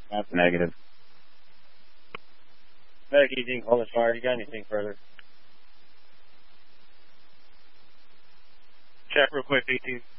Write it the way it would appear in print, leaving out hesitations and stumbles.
That's negative. Medic 18, call this fire. You got anything further? Check real quick, 18.